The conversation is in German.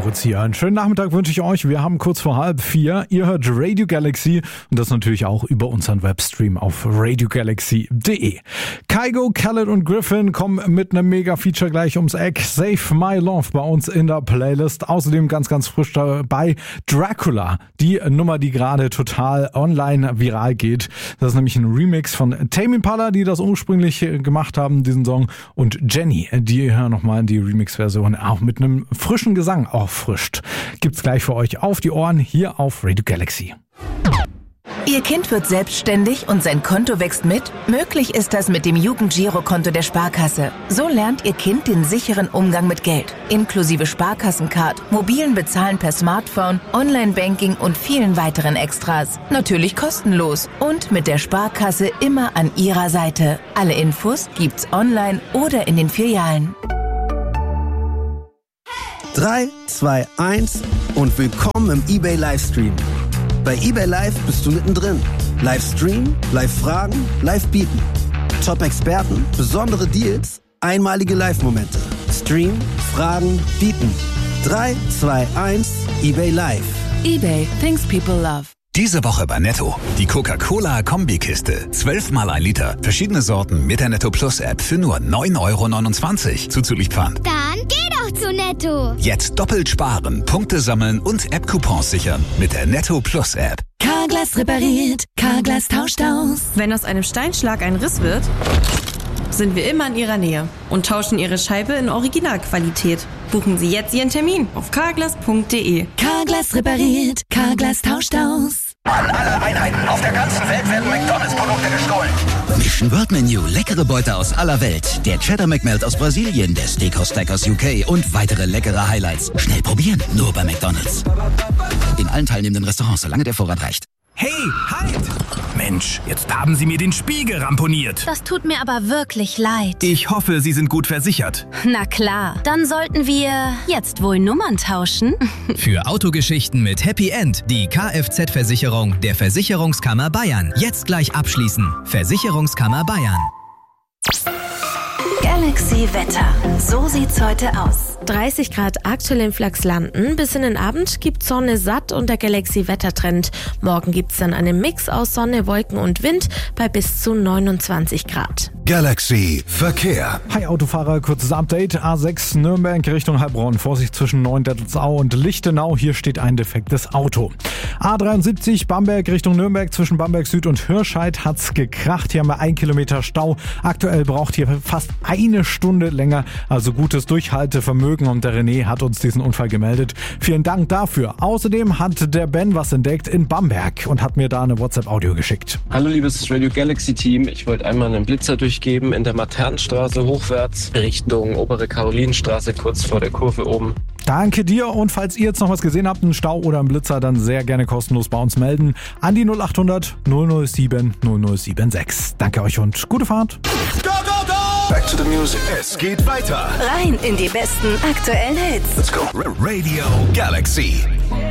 Moritz hier. Einen schönen Nachmittag wünsche ich euch. Wir haben kurz vor 3:30. Ihr hört Radio Galaxy und das natürlich auch über unseren Webstream auf radiogalaxy.de. Kygo, Khaled und Griffin kommen mit einem Mega-Feature gleich ums Eck. Save My Love bei uns in der Playlist. Außerdem ganz, ganz frisch dabei Dracula. Die Nummer, die gerade total online viral geht. Das ist nämlich ein Remix von Tame Impala, die das ursprünglich gemacht haben, diesen Song. Und Jenny, die hier nochmal die Remix-Version auch mit einem frischen Gesang auffrischt. Gibt's gleich für euch auf die Ohren hier auf Radio Galaxy. Ihr Kind wird selbstständig und sein Konto wächst mit? Möglich ist das mit dem Jugendgirokonto der Sparkasse. So lernt Ihr Kind den sicheren Umgang mit Geld. Inklusive Sparkassencard, mobilen Bezahlen per Smartphone, Online-Banking und vielen weiteren Extras. Natürlich kostenlos und mit der Sparkasse immer an Ihrer Seite. Alle Infos gibt's online oder in den Filialen. 3, 2, 1 und willkommen im eBay Livestream. Bei eBay Live bist du mittendrin. Livestream, Live-Fragen, Live-Bieten. Top-Experten, besondere Deals, einmalige Live-Momente. Stream, Fragen, Bieten. 3, 2, 1, eBay Live. eBay, things people love. Diese Woche bei Netto. Die Coca-Cola-Kombikiste. 12 mal 1 Liter. Verschiedene Sorten mit der Netto Plus App für nur 9,29 € zuzüglich Pfand. Dann geh doch zu Netto. Jetzt doppelt sparen, Punkte sammeln und App-Coupons sichern mit der Netto Plus App. Carglass repariert, Carglass tauscht aus. Wenn aus einem Steinschlag ein Riss wird, sind wir immer in Ihrer Nähe und tauschen Ihre Scheibe in Originalqualität. Buchen Sie jetzt Ihren Termin auf carglass.de. Carglass repariert, Carglass tauscht aus. An alle Einheiten auf der ganzen Welt werden McDonalds-Produkte gestohlen. Mission World Menu, leckere Beute aus aller Welt. Der Cheddar McMelt aus Brasilien, der Steakhouse Stack aus UK und weitere leckere Highlights. Schnell probieren, nur bei McDonalds. In allen teilnehmenden Restaurants, solange der Vorrat reicht. Hey, halt! Mensch, jetzt haben Sie mir den Spiegel ramponiert. Das tut mir aber wirklich leid. Ich hoffe, Sie sind gut versichert. Na klar, dann sollten wir jetzt wohl Nummern tauschen. Für Autogeschichten mit Happy End die Kfz-Versicherung der Versicherungskammer Bayern. Jetzt gleich abschließen. Versicherungskammer Bayern. Galaxy Wetter. So sieht's heute aus. 30 Grad aktuell in Flachslanden. Bis in den Abend gibt's Sonne satt und der Galaxy-Wettertrend. Morgen gibt's dann einen Mix aus Sonne, Wolken und Wind bei bis zu 29 Grad. Galaxy Verkehr. Hi Autofahrer, kurzes Update. A6 Nürnberg Richtung Heilbronn. Vorsicht zwischen Neuendettelsau und Lichtenau. Hier steht ein defektes Auto. A73 Bamberg Richtung Nürnberg. Zwischen Bamberg Süd und Hirscheid hat's gekracht. Hier haben wir 1 Kilometer Stau. Aktuell braucht hier fast eine Stunde länger. Also gutes Durchhaltevermögen. Und der René hat uns diesen Unfall gemeldet. Vielen Dank dafür. Außerdem hat der Ben was entdeckt in Bamberg und hat mir da eine WhatsApp-Audio geschickt. Hallo liebes Radio Galaxy Team. Ich wollte einmal einen Blitzer durchgeben in der Maternstraße hochwärts Richtung Obere Karolinenstraße, kurz vor der Kurve oben. Danke dir und falls ihr jetzt noch was gesehen habt, einen Stau oder einen Blitzer, dann sehr gerne kostenlos bei uns melden. An die 0800 007 0076. Danke euch und gute Fahrt. Go, go, go! Back to the music. Es geht weiter. Rein in die besten aktuellen Hits. Let's go. Radio Galaxy.